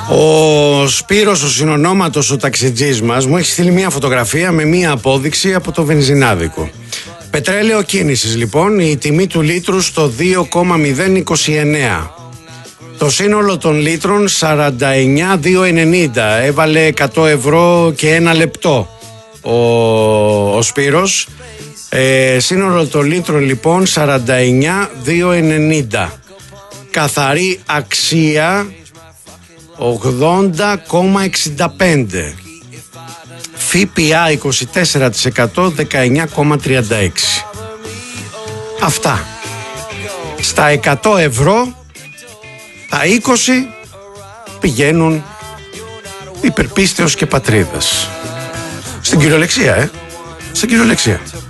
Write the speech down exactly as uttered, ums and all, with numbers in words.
Ο Σπύρος, ο συνονόματος, ο ταξιτζής μας, μου έχει στείλει μια φωτογραφία με μια απόδειξη από το βενζινάδικο. Πετρέλαιο κίνησης λοιπόν, η τιμή του λίτρου στο δύο κόμμα μηδέν είκοσι εννέα. Το σύνολο των λίτρων σαράντα εννέα χιλιάδες διακόσια ενενήντα. Έβαλε εκατό ευρώ και ένα λεπτό ο, ο Σπύρος. ε, Σύνολο των λίτρων λοιπόν σαράντα εννέα χιλιάδες διακόσια ενενήντα. Καθαρή αξία ογδόντα κόμμα εξήντα πέντε. ΦΠΑ είκοσι τέσσερα τοις εκατό δεκαεννέα κόμμα τριάντα έξι. Αυτά. Στα εκατό ευρώ τα είκοσι πηγαίνουν υπερπίστεως και πατρίδας. Στην κυριολεξία, ε. Στην κυριολεξία.